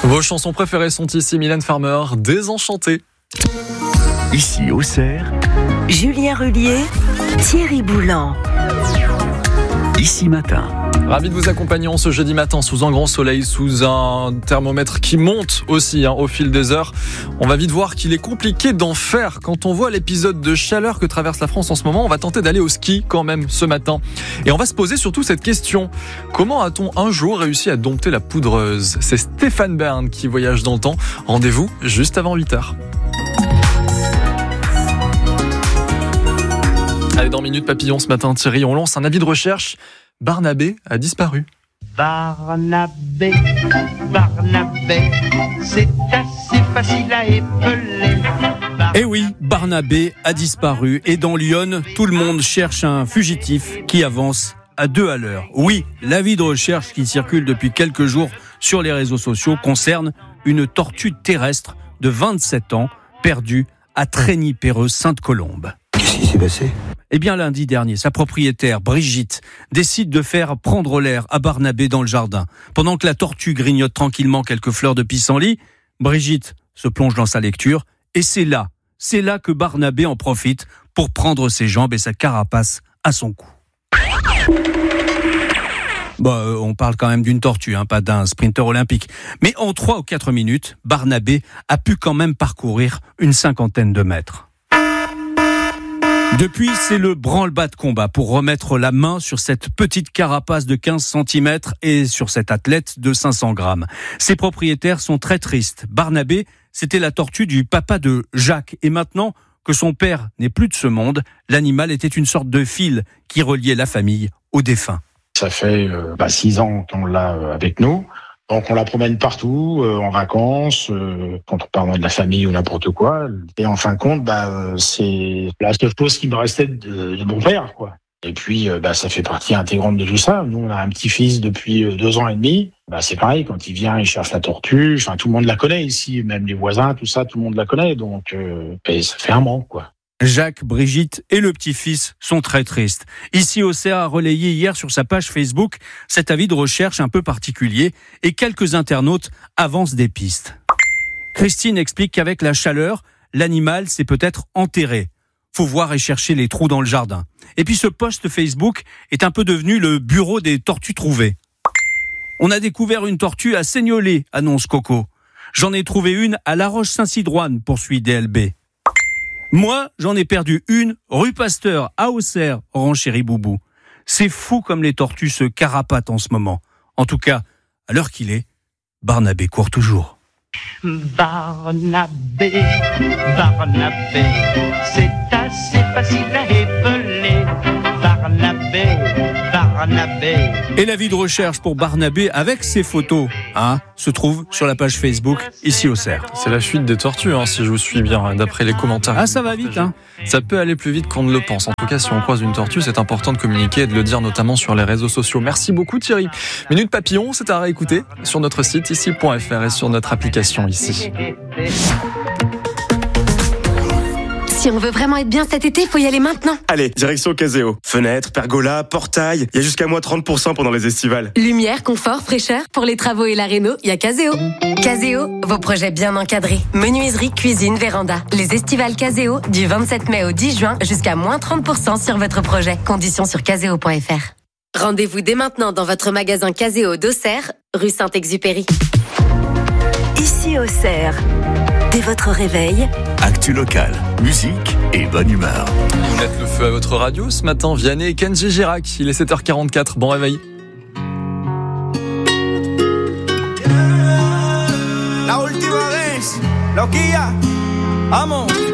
Vos chansons préférées sont ici, Mylène Farmer, Désenchantée. Ici, Auxerre, Julien Rullier, Thierry Boulan. Ici Matin. Ravi de vous accompagner ce jeudi matin sous un grand soleil, sous un thermomètre qui monte aussi au fil des heures. On va vite voir qu'il est compliqué d'en faire. Quand on voit l'épisode de chaleur que traverse la France en ce moment, on va tenter d'aller au ski quand même ce matin. Et on va se poser surtout cette question. Comment a-t-on un jour réussi à dompter la poudreuse ? C'est Stéphane Bern qui voyage dans le temps. Rendez-vous juste avant 8h. Allez, dans Minute Papillon ce matin, Thierry, on lance un avis de recherche. Barnabé a disparu. Barnabé, c'est assez facile à épeler. Eh oui, Barnabé a disparu et dans Lyon, tout le monde cherche un fugitif qui avance à 2 à l'heure. Oui, l'avis de recherche qui circule depuis quelques jours sur les réseaux sociaux concerne une tortue terrestre de 27 ans perdue à Trény-Perreux-Sainte-Colombe. Qu'est-ce qui s'est passé ? Eh bien, lundi dernier, sa propriétaire, Brigitte, décide de faire prendre l'air à Barnabé dans le jardin. Pendant que la tortue grignote tranquillement quelques fleurs de pissenlit, Brigitte se plonge dans sa lecture et c'est là que Barnabé en profite pour prendre ses jambes et sa carapace à son cou. On parle quand même d'une tortue, pas d'un sprinter olympique. Mais en 3 ou 4 minutes, Barnabé a pu quand même parcourir une 50aine de mètres. Depuis, c'est le branle-bas de combat pour remettre la main sur cette petite carapace de 15 cm et sur cette athlète de 500 grammes. Ses propriétaires sont très tristes. Barnabé, c'était la tortue du papa de Jacques. Et maintenant que son père n'est plus de ce monde, l'animal était une sorte de fil qui reliait la famille au défunt. Ça fait 6 ans qu'on l'a avec nous. Donc on la promène partout, en vacances, quand on parle de la famille ou n'importe quoi. Et en fin de compte, c'est la seule chose qui me restait de mon père, quoi. Et puis, ça fait partie intégrante de tout ça. Nous, on a un petit-fils depuis 2 ans et demi. C'est pareil, quand il vient, il cherche la tortue. Enfin, tout le monde la connaît ici, même les voisins, tout ça, tout le monde la connaît. Donc, ça fait un manque, quoi. Jacques, Brigitte et le petit-fils sont très tristes. Ici, Auxerre a relayé hier sur sa page Facebook cet avis de recherche un peu particulier et quelques internautes avancent des pistes. Christine explique qu'avec la chaleur, l'animal s'est peut-être enterré. Faut voir et chercher les trous dans le jardin. Et puis ce post Facebook est un peu devenu le bureau des tortues trouvées. On a découvert une tortue à Seignolé, annonce Coco. J'en ai trouvé une à La Roche-Saint-Sidroine, poursuit DLB. Moi, j'en ai perdu une rue Pasteur à Auxerre, renchérit Boubou. C'est fou comme les tortues se carapatent en ce moment. En tout cas, à l'heure qu'il est, Barnabé court toujours. Barnabé, c'est assez facile à épeler. Barnabé. Et l'avis de recherche pour Barnabé avec ses photos se trouve sur la page Facebook ici Auxerre. C'est la fuite des tortues, si je vous suis bien, d'après les commentaires. Ça va vite, Ça peut aller plus vite qu'on ne le pense. En tout cas, si on croise une tortue, c'est important de communiquer et de le dire notamment sur les réseaux sociaux. Merci beaucoup Thierry. Minute Papillon, c'est à réécouter sur notre site ici.fr et sur notre application ici. Si on veut vraiment être bien cet été, il faut y aller maintenant. Allez, direction Caseo. Fenêtres, pergola, portail, il y a jusqu'à moins 30% pendant les estivales. Lumière, confort, fraîcheur, pour les travaux et la réno, il y a Caseo. Caseo, vos projets bien encadrés. Menuiserie, cuisine, véranda. Les estivales Caseo, du 27 mai au 10 juin, jusqu'à moins 30% sur votre projet. Conditions sur caseo.fr. Rendez-vous dès maintenant dans votre magasin Caseo d'Auxerre, rue Saint-Exupéry. Ici Auxerre. Dès votre réveil, actu locale, musique et bonne humeur. Vous mettez le feu à votre radio ce matin, Vianney et Kenji Girac. Il est 7h44, bon réveil. La última vez, Loquilla, vamos.